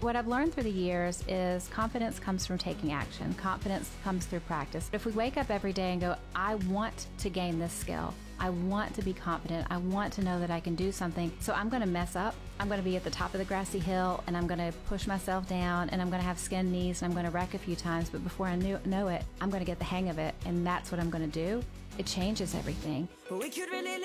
What I've learned through the years is confidence comes from taking action. Confidence comes through practice. If we wake up every day and go, I want to gain this skill. I want to be confident. I want to know that I can do something. So I'm going to mess up. I'm going to be at the top of the grassy hill, and I'm going to push myself down, and I'm going to have skinned knees, and I'm going to wreck a few times. But before I know it, I'm going to get the hang of it, and that's what I'm going to do. It changes everything.